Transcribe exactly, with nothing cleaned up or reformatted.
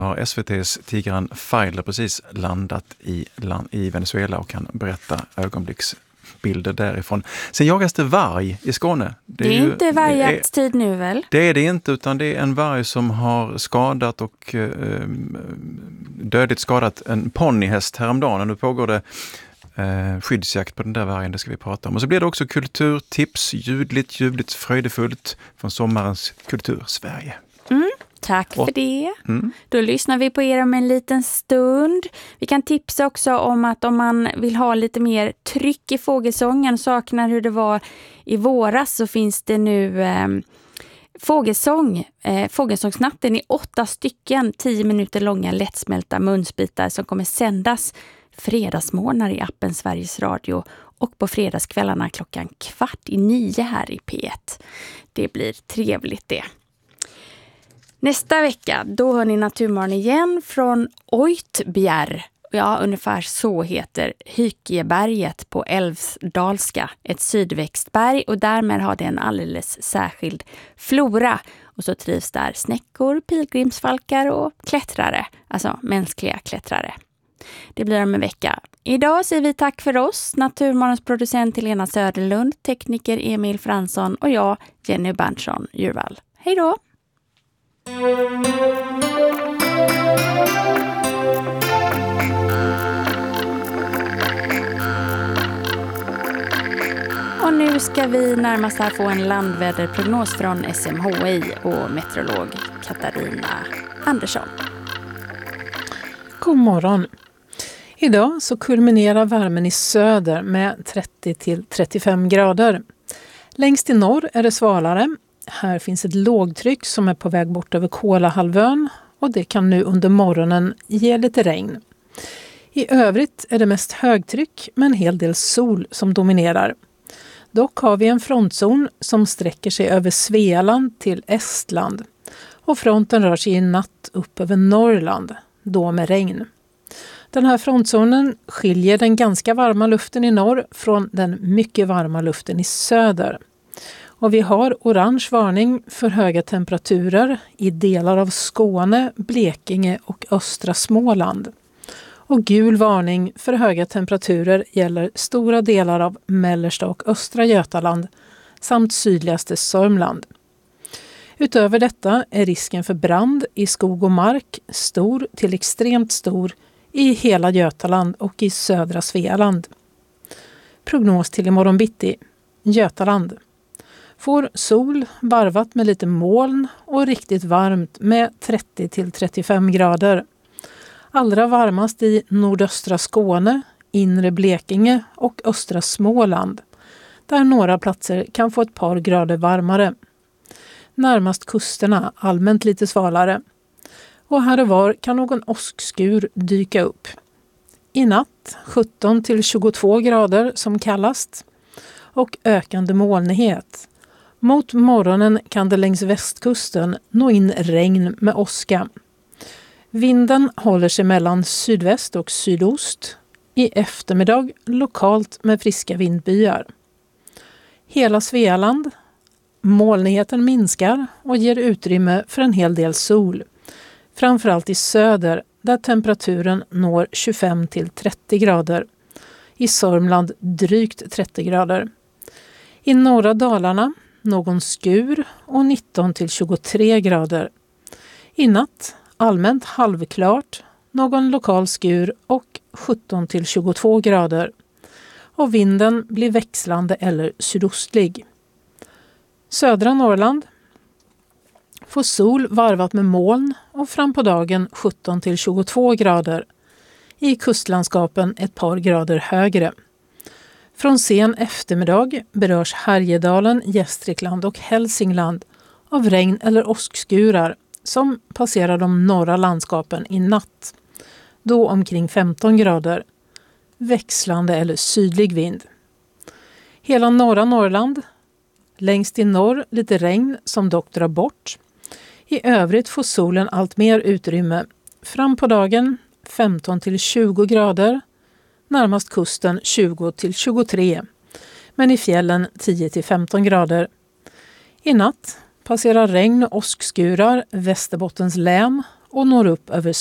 Har S V T:s Tigran Feiler precis landat i, land, i Venezuela och kan berätta ögonblicksbilder därifrån. Sen jagas det varg i Skåne. Det är, det är ju, inte vargjaktstid nu väl? Det är det inte, utan det är en varg som har skadat och eh, dödligt skadat en ponnyhäst häromdagen. Nu pågår det eh, skyddsjakt på den där vargen, det ska vi prata om. Och så blir det också kulturtips, ljudligt, ljudligt, fröjdefullt från sommarens Kultursverige. Mm. Tack för det. Mm. Då lyssnar vi på er om en liten stund. Vi kan tipsa också om att om man vill ha lite mer tryck i fågelsången, saknar hur det var i våras, så finns det nu eh, fågelsång, eh, fågelsångsnatten i åtta stycken, tio minuter långa lättsmälta munsbitar som kommer sändas fredagsmorgnar i appen Sveriges Radio och på fredagskvällarna klockan kvart i nio här i P ett. Det blir trevligt det. Nästa vecka, då hör ni Naturmorgon igen från Oitbjerg. Ja, ungefär så heter Hykieberget på älvsdalska. Ett sydväxtberg och därmed har det en alldeles särskild flora. Och så trivs där snäckor, pilgrimsfalkar och klättrare. Alltså mänskliga klättrare. Det blir om en vecka. Idag säger vi tack för oss. Naturmorgons producent Helena Söderlund, tekniker Emil Fransson och jag, Jenny Berntsson Djurvall. Hej då! Och nu ska vi närmast här få en landväderprognos från S M H I och meteorolog Katarina Andersson. God morgon. Idag så kulminerar värmen i söder med trettio till trettiofem grader. Längst i norr är det svalare. Här finns ett lågtryck som är på väg bort över Kolahalvön och det kan nu under morgonen ge lite regn. I övrigt är det mest högtryck med en hel del sol som dominerar. Dock har vi en frontzon som sträcker sig över Svealand till Estland och fronten rör sig i natt upp över Norrland, då med regn. Den här frontzonen skiljer den ganska varma luften i norr från den mycket varma luften i söder. Och vi har orange varning för höga temperaturer i delar av Skåne, Blekinge och östra Småland. Och gul varning för höga temperaturer gäller stora delar av mellersta och östra Götaland samt sydligaste Sörmland. Utöver detta är risken för brand i skog och mark stor till extremt stor i hela Götaland och i södra Svealand. Prognos till imorgon bitti. Götaland. Får sol varvat med lite moln och riktigt varmt med trettio till trettiofem grader. Allra varmast i nordöstra Skåne, inre Blekinge och östra Småland, där några platser kan få ett par grader varmare. Närmast kusterna allmänt lite svalare. Och här och var kan någon åskskur dyka upp. I natt sjutton till tjugotvå grader som kallast och ökande molnighet. Mot morgonen kan det längs västkusten nå in regn med åska. Vinden håller sig mellan sydväst och sydost. I eftermiddag lokalt med friska vindbyar. Hela Svealand. Molnigheten minskar och ger utrymme för en hel del sol. Framförallt i söder där temperaturen når tjugofem till trettio grader. I Sörmland drygt trettio grader. I norra Dalarna någon skur och nitton till tjugotre grader. I natt allmänt halvklart, någon lokal skur och sjutton till tjugotvå grader. Och vinden blir växlande eller sydostlig. Södra Norrland får sol varvat med moln och fram på dagen sjutton till tjugotvå grader. I kustlandskapen ett par grader högre. Från sen eftermiddag berörs Härjedalen, Gästrikland och Hälsingland av regn eller åskskurar som passerar de norra landskapen i natt. Då omkring femton grader. Växlande eller sydlig vind. Hela norra Norrland. Längst i norr lite regn som dock drar bort. I övrigt får solen allt mer utrymme. Fram på dagen femton till tjugo grader. Närmast kusten tjugo till tjugotre. Men i fjällen tio till femton grader. I natt passerar regn och åskskurar Västerbottens län och når upp över